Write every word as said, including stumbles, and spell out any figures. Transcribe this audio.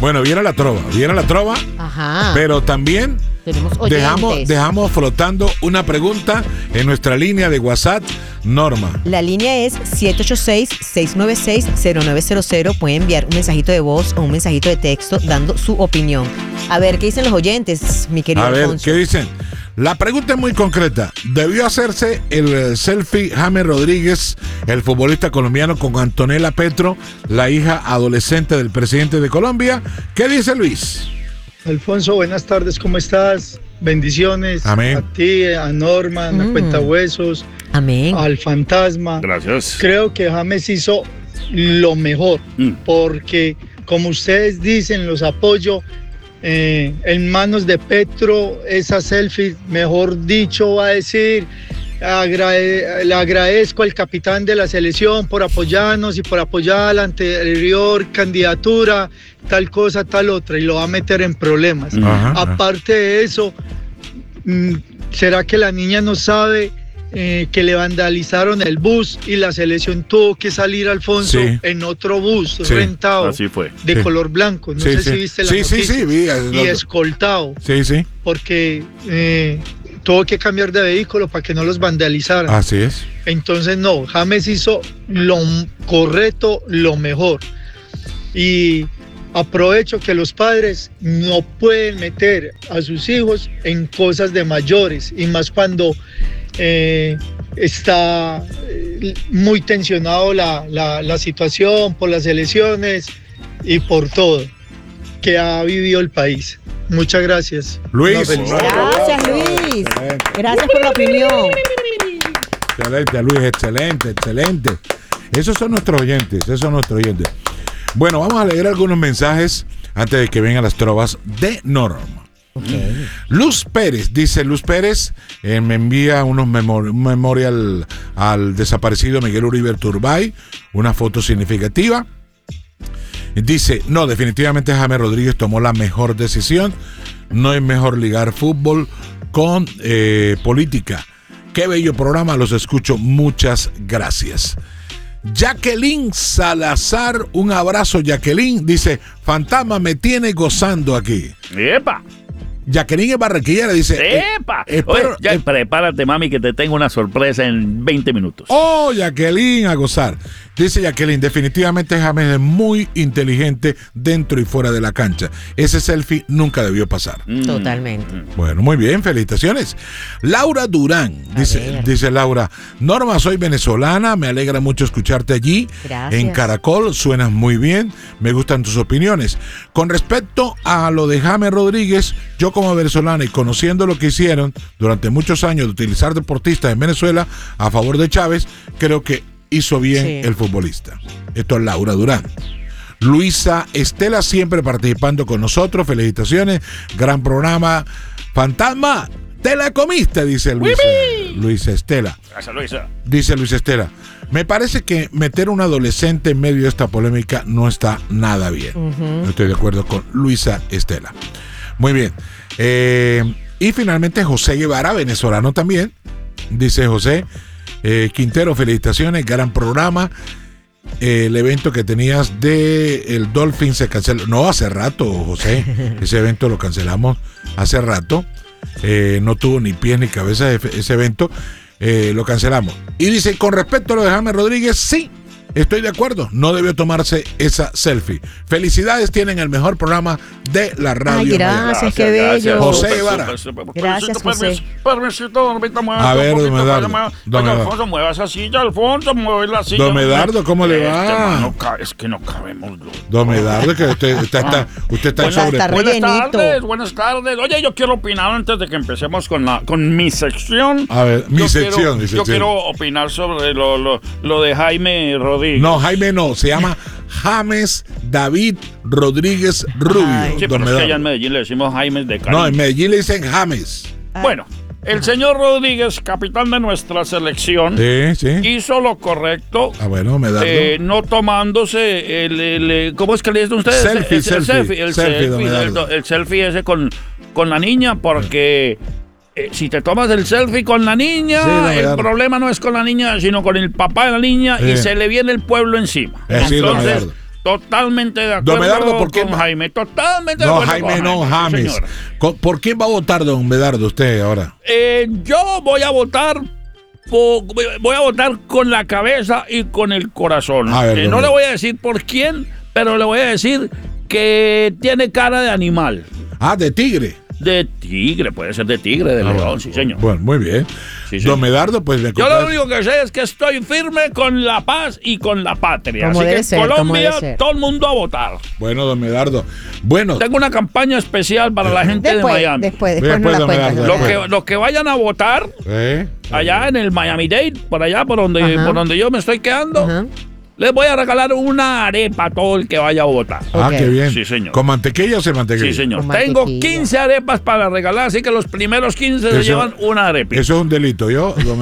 Bueno, viene la trova, viene la trova. Ajá. Pero también tenemos oyentes. Dejamos, dejamos flotando una pregunta en nuestra línea de WhatsApp, Norma. La línea es siete ocho seis, seis nueve seis, cero nueve cero cero. Puede enviar un mensajito de voz o un mensajito de texto dando su opinión. A ver, ¿qué dicen los oyentes, mi querido A ver, Alfonso? ¿qué dicen? La pregunta es muy concreta. ¿Debió hacerse el selfie James Rodríguez, el futbolista colombiano, con Antonella Petro, la hija adolescente del presidente de Colombia? ¿Qué dice Luis? Alfonso, buenas tardes, ¿cómo estás? Bendiciones. Amén. A ti, a Norma, Mm. a Cuentahuesos, Amén. al Fantasma. Gracias. Creo que James hizo lo mejor, Mm. porque como ustedes dicen, los apoyo. Eh, en manos de Petro, esa selfie, mejor dicho, va a decir, agrade- le agradezco al capitán de la selección por apoyarnos y por apoyar la anterior candidatura, tal cosa, tal otra, y lo va a meter en problemas. Ajá, ajá. Aparte de eso, mm, ¿será que la niña no sabe eh, que le vandalizaron el bus y la selección tuvo que salir, Alfonso, Sí. en otro bus Sí. rentado Así fue. de Sí. color blanco? No Sí, sé sí. si viste la Sí, sí, noticia. sí, vi, es Y lo- escoltado, Sí, sí, porque eh, tuvo que cambiar de vehículo para que no los vandalizaran. así es. Entonces, no, James hizo lo correcto, lo mejor. Y aprovecho que los padres no pueden meter a sus hijos en cosas de mayores, y más cuando eh, está eh, muy tensionado la, la, la situación por las elecciones y por todo que ha vivido el país. Muchas gracias. Luis. Una feliz tarde. Gracias, Luis. Gracias por la opinión. Excelente, Luis, excelente, excelente. Esos son nuestros oyentes, esos son nuestros oyentes. Bueno, vamos a leer algunos mensajes antes de que vengan las trovas de Norma. Okay. Luz Pérez, dice Luz Pérez, eh, me envía unos memor- un memorial al desaparecido Miguel Uribe Turbay, una foto significativa. Dice, no, definitivamente James Rodríguez tomó la mejor decisión. No es mejor ligar fútbol con eh, política. Qué bello programa, los escucho, muchas gracias. Jacqueline Salazar, un abrazo Jacqueline, dice, Fantasma me tiene gozando aquí. ¡Epa! Jacqueline es barranquillera, dice, eh, ¡Epa! espero- Oye, ya, eh, prepárate, mami, que te tengo una sorpresa en veinte minutos. oh, Jacqueline, a gozar. Dice Jacqueline, definitivamente James es muy inteligente dentro y fuera de la cancha. Ese selfie nunca debió pasar. Mm. Totalmente. Bueno, muy bien, felicitaciones. Laura Durán, dice, ver. dice Laura, Norma, soy venezolana, me alegra mucho escucharte allí. Gracias. En Caracol, suenas muy bien, me gustan tus opiniones. Con respecto a lo de James Rodríguez, yo como venezolana y conociendo lo que hicieron durante muchos años de utilizar deportistas en Venezuela a favor de Chávez, creo que hizo bien Sí. el futbolista. Esto es Laura Durán. Luisa Estela siempre participando con nosotros, felicitaciones, gran programa. Fantasma, te la comiste, dice Luisa, Luisa Estela. Gracias, Luisa. Dice Luis Estela, me parece que meter a un adolescente en medio de esta polémica no está nada bien. No estoy de acuerdo con Luisa Estela. Muy bien. Eh, y finalmente José Guevara, venezolano también. Dice José eh, Quintero, felicitaciones, gran programa. Eh, el evento que tenías de el Dolphin se canceló. No, hace rato, José. Ese evento lo cancelamos hace rato. Eh, no tuvo ni pies ni cabeza ese ese evento. Eh, lo cancelamos. Y dice, con respecto a lo de James Rodríguez, sí, estoy de acuerdo, no debió tomarse esa selfie. Felicidades, tienen el mejor programa de la radio. Ay, gracias, qué bello. José Guevara. Gracias, José. Permisito, Normita, muévase A ver, un don poquito, Medardo, mueva- don Oiga, Medardo. Alfonso, mueva esa silla, Alfonso, mueve la silla. Don Medardo, ¿cómo le va? Este, man, no ca- es que no cabemos los Don Medardo, que usted, usted está, usted está en Buenas sobre. tardes. Buenas rellenito. tardes, buenas tardes. Oye, yo quiero opinar antes de que empecemos con la con mi sección. A ver, mi Yo sección, quiero- mi Yo sección. quiero opinar sobre lo, lo, lo de Jaime Rodríguez. No, Jaime no, se llama James David Rodríguez Rubio. Ay. Sí, don pero es que allá Medardo. en Medellín le decimos Jaime de cariño. No, en Medellín le dicen James. Bueno, el señor Rodríguez, capitán de nuestra selección, Sí, sí. hizo lo correcto. Ah, bueno, Medardo. Eh, no tomándose el, el- el- ¿cómo es que le dicen ustedes? Selfie, el, el selfie, el selfie, don selfie, Medardo. el, el selfie ese con, con la niña, porque eh, si te tomas el selfie con la niña, Sí, don el Medardo. problema no es con la niña, sino con el papá de la niña, y Sí. se le viene el pueblo encima. Eh, sí, don Entonces, Medardo. Totalmente de Don acuerdo Medardo, ¿por qué con no? Jaime. Totalmente No, de acuerdo Jaime, con no, sí, James. señor. Co- ¿Por qué va a votar don Medardo usted ahora? Eh, yo voy a votar po- voy a votar con la cabeza y con el corazón. A ver, Eh, don no le Medardo. voy a decir por quién, pero le voy a decir que tiene cara de animal. Ah, de tigre. De tigre, puede ser de tigre, de Ah, león, bueno, sí, señor. Bueno, muy bien. Sí, señor. Don Medardo, pues me Yo compras- lo único que sé es que estoy firme con la paz y con la patria. Como Así debe que ser, como Colombia, debe ser. todo el mundo a votar. Bueno, don Medardo. Bueno, Tengo una campaña especial para la gente Después, de Miami. después, después, Después, no la don cuentas. Medardo, no Los la que, cuentas. los que vayan a votar ¿eh? allá en el Miami Dade, por allá por donde, Ajá. por donde yo me estoy quedando, Ajá. les voy a regalar una arepa a todo el que vaya a votar. Ah, Ok. qué bien. Sí, señor. ¿Con mantequilla o sin mantequilla? Sí, señor. Con Tengo mantequilla. quince arepas para regalar, así que los primeros quince se Eso- llevan una arepa. Eso es un delito, yo. don